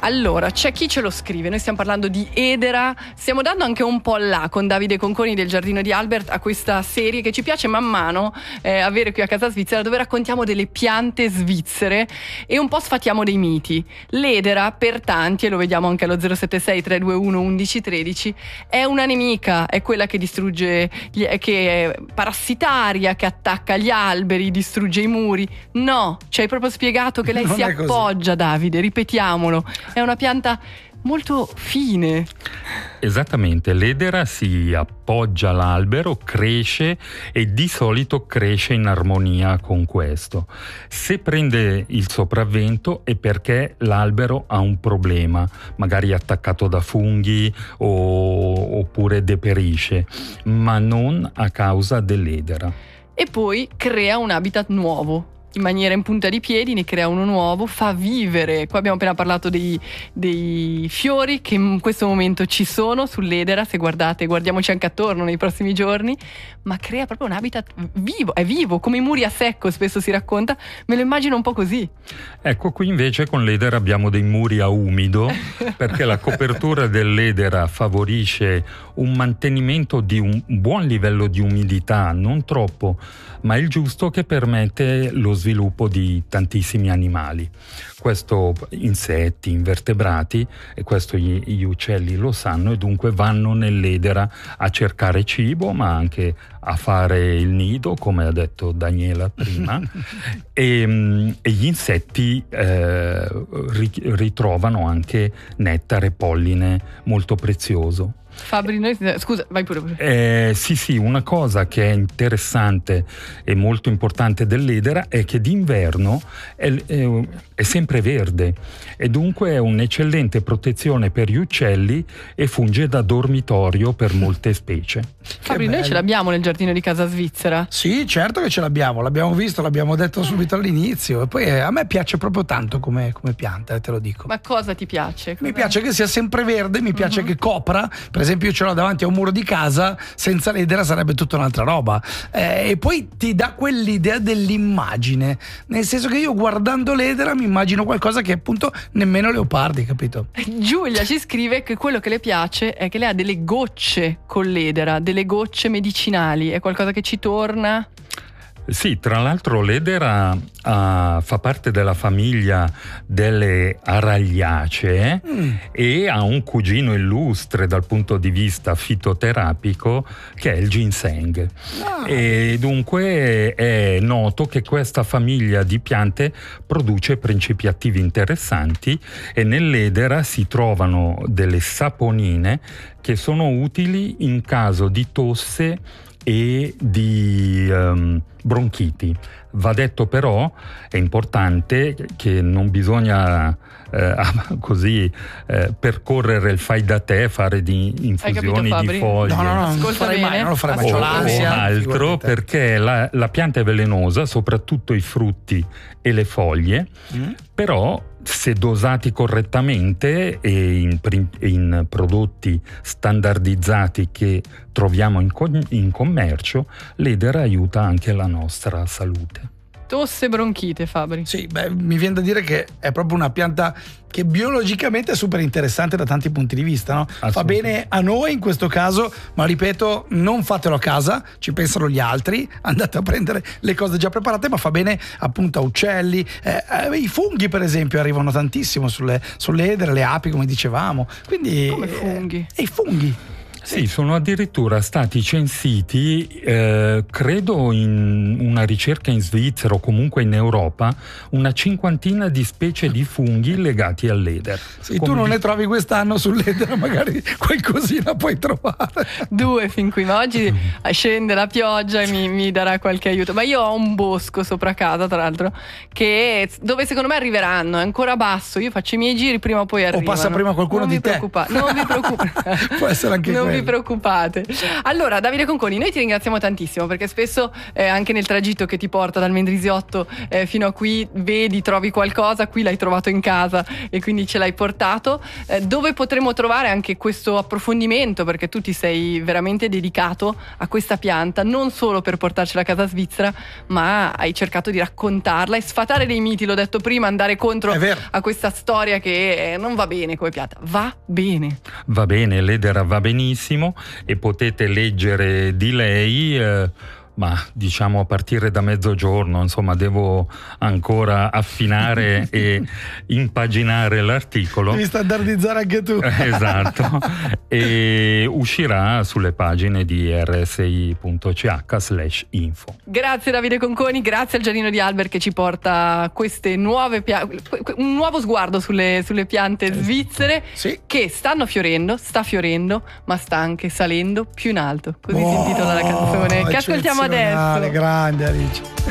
Allora, c'è chi ce lo scrive, noi stiamo parlando di edera, stiamo dando anche un po' là con Davide Conconi del Giardino di Albert a questa serie che ci piace man mano avere qui a Casa Svizzera, dove raccontiamo delle piante svizzere e un po' sfatiamo dei miti. L'edera per tanti, e lo vediamo anche allo 076 321 1113, è una nemica, è quella che distrugge, che è parassitaria, che attacca gli alberi, distrugge i muri. No, ci hai proprio spiegato che lei Non si è così. appoggia, Davide, ripetiamolo. È una pianta molto fine. Esattamente, l'edera si appoggia all'albero, cresce e di solito cresce in armonia con questo. Se prende il sopravvento è perché l'albero ha un problema, magari attaccato da funghi oppure deperisce, ma non a causa dell'edera. E poi crea un habitat nuovo. In maniera in punta di piedi ne crea uno nuovo, fa vivere. Qua abbiamo appena parlato dei fiori che in questo momento ci sono sull'edera, se guardate, guardiamoci anche attorno nei prossimi giorni, ma crea proprio un habitat vivo, è vivo, come i muri a secco spesso si racconta, me lo immagino un po' così. Ecco, qui invece con l'edera abbiamo dei muri a umido, perché la copertura dell'edera favorisce un mantenimento di un buon livello di umidità, non troppo, ma il giusto, che permette lo sviluppo di tantissimi animali. Questo insetti, invertebrati, e questo gli uccelli lo sanno, e dunque vanno nell'edera a cercare cibo, ma anche a fare il nido, come ha detto Daniela prima, e gli insetti ritrovano anche nettare, polline molto prezioso. Fabri, scusa, vai pure. Sì, una cosa che è interessante e molto importante dell'edera è che d'inverno è sempre verde e dunque è un'eccellente protezione per gli uccelli e funge da dormitorio per molte specie. Fabri, noi ce l'abbiamo nel giardino di Casa Svizzera? Sì, certo che ce l'abbiamo visto, l'abbiamo detto subito all'inizio, e poi a me piace proprio tanto come pianta, te lo dico. Ma cosa ti piace? Mi piace che sia sempre verde, mi piace che copra. Per esempio, io ce l'ho davanti a un muro di casa, senza l'edera sarebbe tutta un'altra roba. E poi ti dà quell'idea dell'immagine, nel senso che io guardando l'edera mi immagino qualcosa che appunto nemmeno leopardi, capito? Giulia ci scrive che quello che le piace è che lei ha delle gocce con l'edera, delle gocce medicinali, è qualcosa che ci torna? Sì, tra l'altro l'edera fa parte della famiglia delle aragliacee e ha un cugino illustre dal punto di vista fitoterapico che è il ginseng. E dunque è noto che questa famiglia di piante produce principi attivi interessanti, e nell'edera si trovano delle saponine che sono utili in caso di tosse e di bronchiti. Va detto però, è importante che non bisogna così percorrere il fai da te, fare di infusioni di foglie non lo farei mai, non lo farei mai, c'ho l'ansia, o altro, perché la pianta è velenosa, soprattutto i frutti e le foglie, però se dosati correttamente e in prodotti standardizzati che troviamo in commercio, l'edera aiuta anche la nostra salute. Tosse e bronchite, Fabri. Sì, mi viene da dire che è proprio una pianta che biologicamente è super interessante da tanti punti di vista, no? Fa bene a noi in questo caso, ma ripeto, non fatelo a casa, ci pensano gli altri, andate a prendere le cose già preparate, ma fa bene appunto a uccelli, i funghi per esempio arrivano tantissimo sulle edere, le api come dicevamo, quindi come funghi? I funghi. Sì, sono addirittura stati censiti, credo in una ricerca in Svizzera o comunque in Europa, una cinquantina di specie di funghi legati all'edera. Se tu non ne trovi quest'anno sull'edera, magari qualcosina puoi trovare. 2 fin qui, ma oggi scende la pioggia e mi darà qualche aiuto. Ma io ho un bosco sopra casa, tra l'altro, dove secondo me arriveranno, è ancora basso, io faccio i miei giri, prima o poi arrivano. O passa prima qualcuno di te. Non vi preoccupate. Può essere anche quello. vi preoccupate. Allora, Davide Conconi, noi ti ringraziamo tantissimo, perché spesso anche nel tragitto che ti porta dal Mendrisiotto fino a qui trovi qualcosa, qui l'hai trovato in casa e quindi ce l'hai portato. Dove potremo trovare anche questo approfondimento, perché tu ti sei veramente dedicato a questa pianta non solo per portarcela a casa svizzera, ma hai cercato di raccontarla e sfatare dei miti, l'ho detto prima, andare contro a questa storia che non va bene come pianta. Va bene, l'edera va benissimo, e potete leggere di lei ma diciamo a partire da mezzogiorno, insomma devo ancora affinare e impaginare l'articolo. Devi standardizzare anche tu. Esatto. E uscirà sulle pagine di rsi.ch/info. Grazie Davide Conconi, grazie al Giardino di Albert che ci porta queste nuove un nuovo sguardo sulle piante svizzere che sta fiorendo, ma sta anche salendo più in alto. Così si intitola la canzone che ascoltiamo adesso. Grande Alice.